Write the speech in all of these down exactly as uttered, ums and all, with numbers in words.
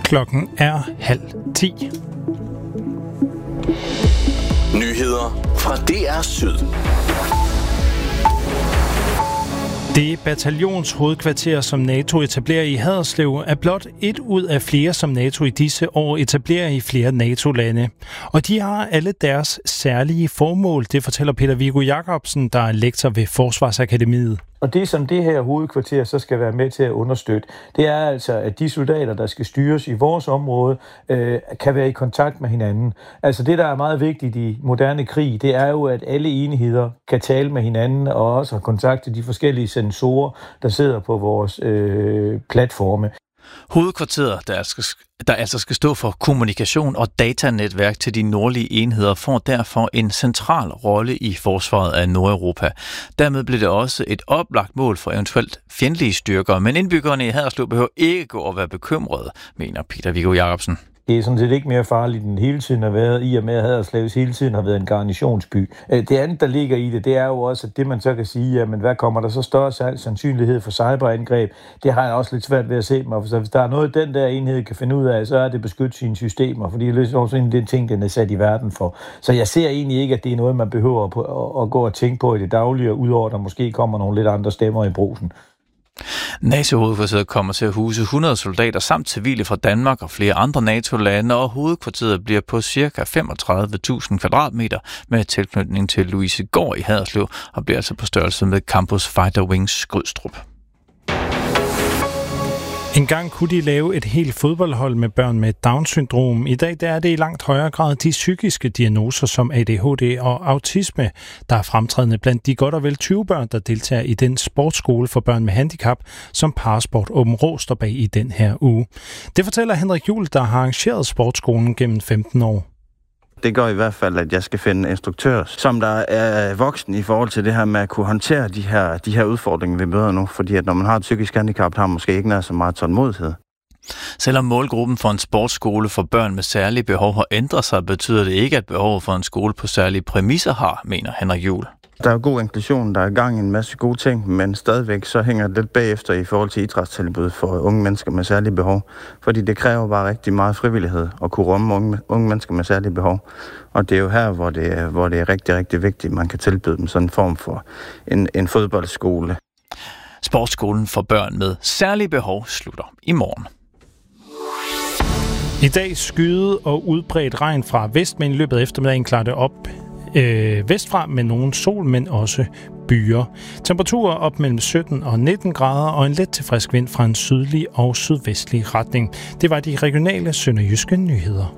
Klokken er halv ti. Nyheder fra D R Syd. Det bataljonshovedkvarter, som NATO etablerer i Haderslev, er blot et ud af flere, som NATO i disse år etablerer i flere NATO-lande. Og de har alle deres særlige formål, det fortæller Peter Viggo Jacobsen, der er lektor ved Forsvarsakademiet. Og det, som det her hovedkvarter så skal være med til at understøtte, det er altså, at de soldater, der skal styres i vores område, øh, kan være i kontakt med hinanden. Altså det, der er meget vigtigt i moderne krig, det er jo, at alle enheder kan tale med hinanden og også have kontakt til de forskellige sensorer, der sidder på vores øh, platforme. Hovedkvarteret, der, skal, der altså skal stå for kommunikation og datanetværk til de nordlige enheder, får derfor en central rolle i forsvaret af Nordeuropa. Dermed bliver det også et oplagt mål for eventuelt fjendtlige styrker, men indbyggerne i Haderslev behøver ikke gå og være bekymrede, mener Peter Viggo Jacobsen. Det er sådan set ikke mere farligt, end hele tiden har været, i og med at Haderslev hele tiden har været en garnisonsby. Det andet, der ligger i det, det er jo også, at det man så kan sige, jamen hvad kommer der så større sandsynlighed for cyberangreb? Det har jeg også lidt svært ved at se mig, for hvis der er noget, den der enhed kan finde ud af, så er det beskytte sine systemer, fordi det er også en af de ting, den er sat i verden for. Så jeg ser egentlig ikke, at det er noget, man behøver at gå og tænke på i det daglige, udover at der måske kommer nogle lidt andre stemmer i brusen. NATO-hovedkvarteret kommer til at huse hundrede soldater samt civile fra Danmark og flere andre NATO-lande, og hovedkvarteret bliver på ca. femogtredive tusind kvadratmeter med tilknytning til Louisegård i Haderslev og bliver altså på størrelse med Campus Fighter Wings Skrydstrup. En gang kunne de lave et helt fodboldhold med børn med Down-syndrom. I dag der er det i langt højere grad de psykiske diagnoser som A D H D og autisme, der er fremtrædende blandt de godt og vel tyve børn, der deltager i den sportsskole for børn med handicap, som Parasport Åben Rå står bag i den her uge. Det fortæller Henrik Juhl, der har arrangeret sportsskolen gennem femten år. Det gør i hvert fald, at jeg skal finde en instruktør, som der er voksen i forhold til det her med at kunne håndtere de her, de her udfordringer, vi møder nu. Fordi at når man har et psykisk handicap, har man måske ikke nær så meget tålmodighed. Selvom målgruppen for en sportsskole for børn med særlige behov har ændret sig, betyder det ikke, at behovet for en skole på særlige præmisser har, mener Henrik Juhl. Der er god inklusion, der er i gang i en masse gode ting, men stadigvæk så hænger det lidt bagefter i forhold til idrætstilbud for unge mennesker med særlige behov. Fordi det kræver bare rigtig meget frivillighed at kunne rumme unge, unge mennesker med særlige behov. Og det er jo her, hvor det, hvor det er rigtig, rigtig vigtigt, at man kan tilbyde dem sådan en form for en, en fodboldskole. Sportsskolen for børn med særlige behov slutter i morgen. I dag skyde og udbredt regn fra vest, men i løbet af eftermiddagen klarer det op øh, vestfra med nogen sol, men også byer. Temperaturer op mellem sytten og nitten grader og en let til frisk vind fra en sydlig og sydvestlig retning. Det var de regionale sønderjyske nyheder.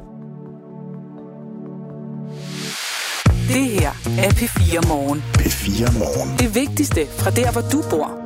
Det her er P fire Morgen. P fire Morgen. Det vigtigste fra der, hvor du bor.